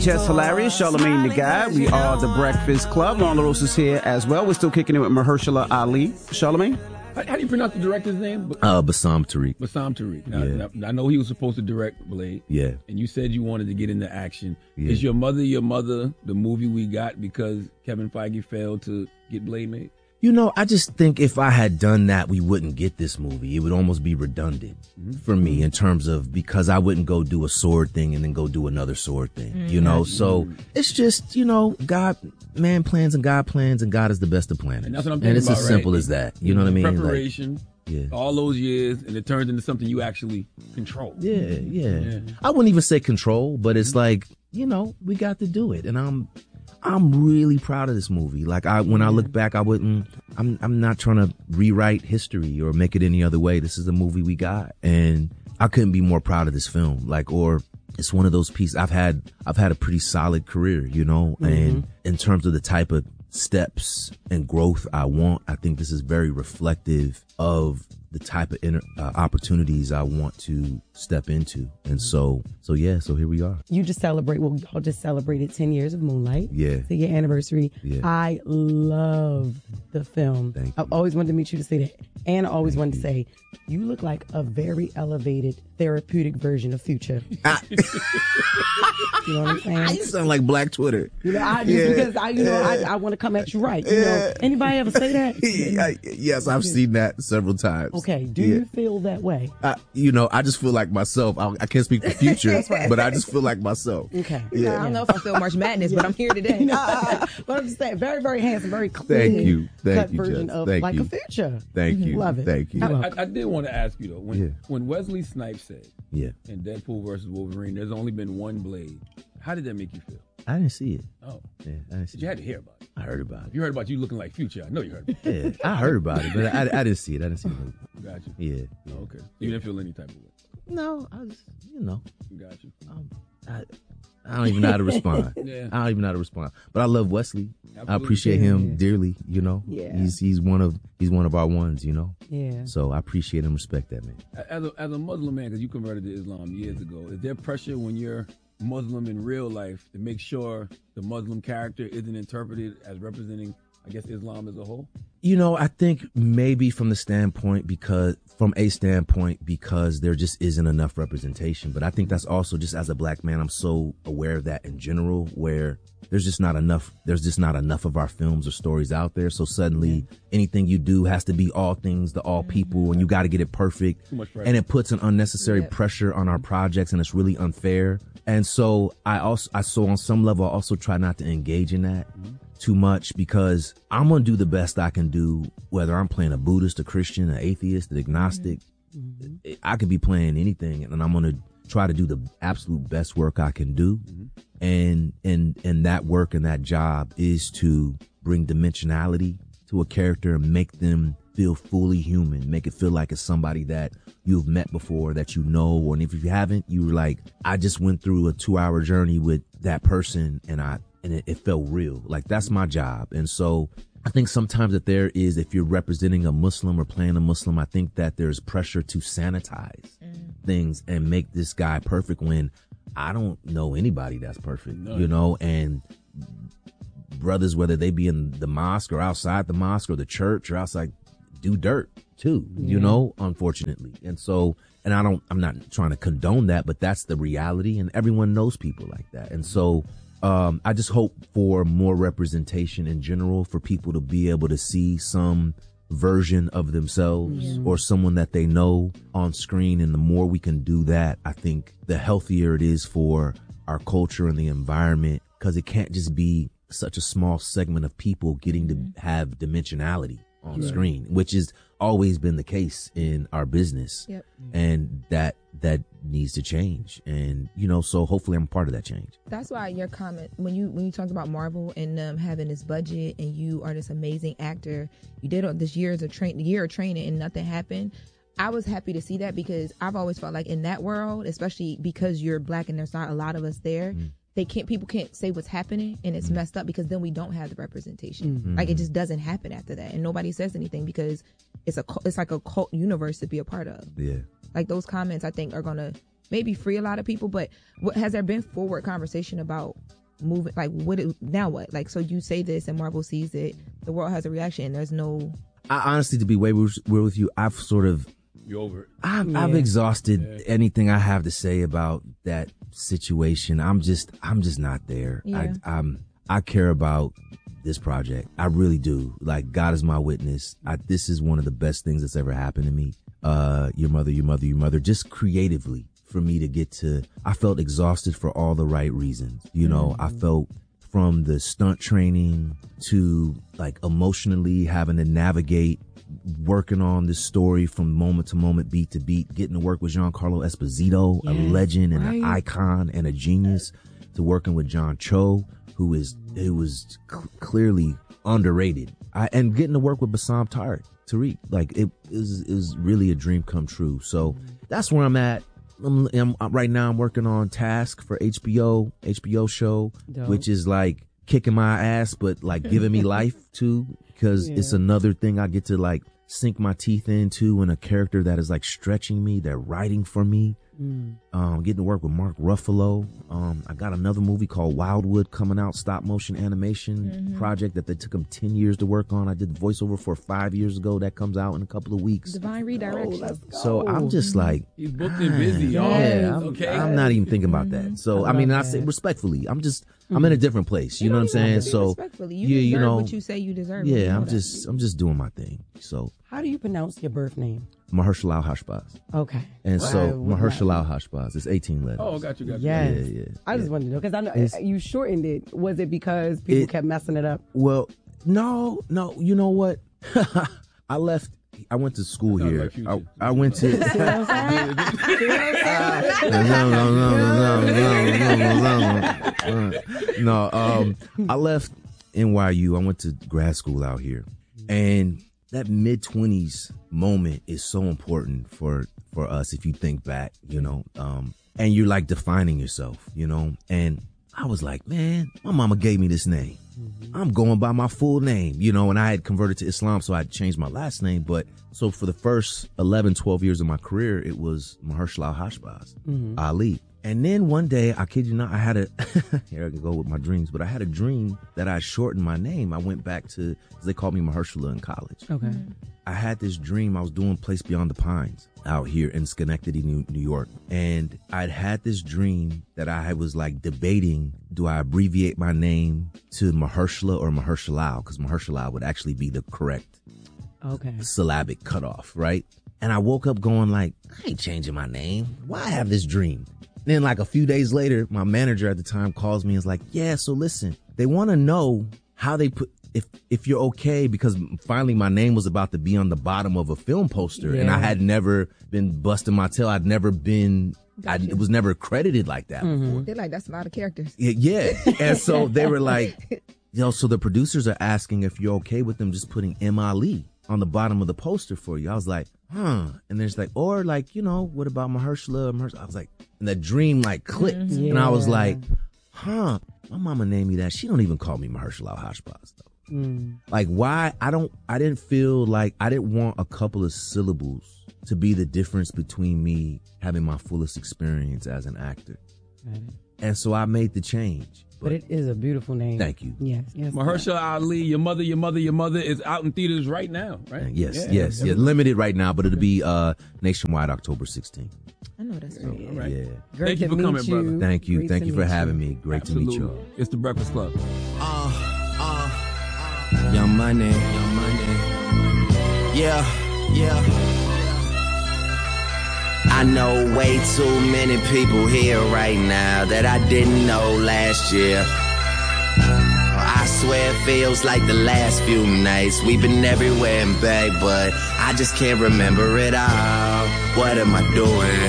Just Hilarious, Charlamagne the Guy. We are the Breakfast Club. Marlon LaRosa is here as well. We're still kicking it with Mahershala Ali. Charlamagne? How do you pronounce the director's name? Bassam Tariq. Bassam Tariq. Now, I know he was supposed to direct Blade. Yeah. And you said you wanted to get into action. Yeah. Is Your Mother, the movie we got because Kevin Feige failed to get Blade made? You know, I just think if I had done that, we wouldn't get this movie. It would almost be redundant for me in terms of, because I wouldn't go do a sword thing and then go do another sword thing, you know? So it's just, you know, man plans and God is the best of planners. And that's what I'm thinking and it's about, as simple as that. You know what I mean? Preparation. All those years, and it turns into something you actually control. Yeah. I wouldn't even say control, but it's like, you know, we got to do it. And I'm really proud of this movie. Like when I look back, I'm not trying to rewrite history or make it any other way. This is the movie we got. And I couldn't be more proud of this film. It's one of those pieces. I've had a pretty solid career, you know, and in terms of the type of steps and growth I want, I think this is very reflective of the type of opportunities I want to step into. And so here we are. Y'all just celebrated 10 years of Moonlight. Yeah. It's your anniversary. Yeah. I love the film. Thank you. I've always wanted to meet you to say that. And I always wanted to say, you look like a very elevated therapeutic version of Future. You know what I'm saying? You sound like Black Twitter. You know, I want to come at you right. You know, anybody ever say that? Yes, I've seen that several times. Okay, do you feel that way? You know, I just feel like myself. I can't speak for Future, but I just feel like myself. Okay. Yeah. I don't know if I feel March Madness, but I'm here today. But I'm just saying, very, very handsome, very clean cut version of like a Future. Thank you. Love it. Thank you. I did want to ask you, though, when Wesley Snipes said in Deadpool versus Wolverine, there's only been one Blade, how did that make you feel? I didn't see it. Oh. Yeah, I didn't see it. You had to hear about it. I heard about it. You heard about you looking like Future. I know you heard about it. Yeah, I heard about it, but I didn't see it. I didn't see the movie. Got you. Yeah. Oh, okay. You didn't feel any type of way? No, I just, you know. Got you. I don't even know how to respond. I don't even know how to respond. But I love Wesley. Absolutely. I appreciate him dearly, you know. Yeah. He's one of our ones, you know. Yeah. So I appreciate and respect that, man. As a Muslim man, because you converted to Islam years ago, is there pressure when you're Muslim in real life to make sure the Muslim character isn't interpreted as representing, I guess, Islam as a whole? You know, I think maybe from a standpoint because there just isn't enough representation. But I think that's also just as a black man, I'm so aware of that in general, where there's just not enough of our films or stories out there. So suddenly anything you do has to be all things to all people, and you got to get it perfect. Too much pressure. And it puts an unnecessary pressure on our projects, and it's really unfair. And so I on some level, I also try not to engage in that too much, because I'm going to do the best I can do, whether I'm playing a Buddhist, a Christian, an atheist, an agnostic. I could be playing anything, and I'm going to try to do the absolute best work I can do. And that work and that job is to bring dimensionality to a character and make them feel fully human, make it feel like it's somebody that you've met before, that you know, and if you haven't, you're like, I just went through a 2-hour journey with that person, and it felt real. Like, that's my job. And so I think sometimes if you're representing a Muslim or playing a Muslim, I think that there's pressure to sanitize things and make this guy perfect, when I don't know anybody that's perfect, you know, and brothers, whether they be in the mosque or outside the mosque or the church or outside, do dirt too, you know, unfortunately. And so, I'm not trying to condone that, but that's the reality, and everyone knows people like that. And so, I just hope for more representation in general, for people to be able to see some version of themselves or someone that they know on screen. And the more we can do that, I think the healthier it is for our culture and the environment, because it can't just be such a small segment of people getting to have dimensionality on screen, which has always been the case in our business. And that needs to change. And, you know, so hopefully I'm part of that change. That's why your comment, when you talked about Marvel and having this budget, and you are this amazing actor, you did this year of training and nothing happened. I was happy to see that, because I've always felt like in that world, especially because you're black and there's not a lot of us there, people can't say what's happening, and it's messed up, because then we don't have the representation. Like, it just doesn't happen after that, and nobody says anything, because it's like a cult universe to be a part of. Yeah. Like, those comments, I think, are gonna maybe free a lot of people. But has there been forward conversation about moving? Like, now what? Like, so you say this and Marvel sees it, the world has a reaction, and there's no. I honestly, to be way real with you, I've sort of. You over it. I've exhausted anything I have to say about that situation. I'm just not there. Yeah. I care about this project. I really do. Like, God is my witness. This is one of the best things that's ever happened to me. Your mother, just creatively for me to get to, I felt exhausted for all the right reasons. You know, I felt from the stunt training to like emotionally having to navigate working on this story from moment to moment, beat to beat, getting to work with Giancarlo Esposito, a legend and an icon and a genius, to working with John Cho, who was clearly underrated, and getting to work with Bassam Tariq. Like, it was really a dream come true. So that's where I'm at. Right now I'm working on Task for HBO show, which is like kicking my ass, but like giving me life too, because it's another thing I get to like sink my teeth into, and a character that is like stretching me, they're writing for me. Getting to work with Mark Ruffalo. I got another movie called Wildwood coming out, stop motion animation project that they took them 10 years to work on. I did the voiceover for 5 years ago. That comes out in a couple of weeks. Divine redirection. So I'm just like, he's booked and busy. I'm not even thinking about that. So I mean, I say respectfully, I'm in a different place. You know what I'm saying? So respectfully, you deserve what you say you deserve. Yeah, I'm just doing my thing. So how do you pronounce your birth name? Mahershala Hashbaz. Okay. And so Mahershala Hashbaz, it's 18 letters. Oh, got you. Yes. Yeah. I just wanted to know, because I know you shortened it. Was it because people kept messing it up? Well, no. You know what? I went to school here. I went to. No. I left NYU. I went to grad school out here, and that mid-20s moment is so important for us. If you think back, you know, and you're like defining yourself, you know, and I was like, man, my mama gave me this name. I'm going by my full name, you know, and I had converted to Islam, so I had changed my last name. But so for the first 11, 12 years of my career, it was Mahershala Hashbaz, Ali. And then one day, I kid you not, I had here I can go with my dreams, but I had a dream that I shortened my name. I went back to, they called me Mahershala in college. Okay. I had this dream. I was doing Place Beyond the Pines out here in Schenectady, New York. And I'd had this dream that I was like debating, do I abbreviate my name to Mahershala or Mahershala? Because Mahershala would actually be the correct syllabic cutoff, right? And I woke up going like, I ain't changing my name. Why have this dream? Then like a few days later, my manager at the time calls me and is like, yeah, so listen, they want to know how they put, if you're okay, because finally my name was about to be on the bottom of a film poster and I had never been busting my tail. I'd never been, it was never credited like that before. They're like, that's a lot of characters. Yeah. And so they were like, so the producers are asking if you're okay with them just putting M. Ali on the bottom of the poster for you. I was like, and there's like, or like, you know, what about Mahershala? I was like, and the dream like clicked. And I was like, my mama named me that. She don't even call me Mahershala Hashbaz though. Like, why? I didn't feel like, I didn't want a couple of syllables to be the difference between me having my fullest experience as an actor. And so I made the change. But it is a beautiful name. Thank you. Yes. Mahershala Ali, Your Mother is out in theaters right now, right? Yes. Limited right now, but it'll be nationwide October 16th. I know that's right. All right. Yeah. Thank you for coming, brother. Thank you for having me. Great to meet you. It's The Breakfast Club. Young Money. Yeah. I know way too many people here right now that I didn't know last year. I swear it feels like the last few nights we've been everywhere and back, but I just can't remember it all. What am I doing?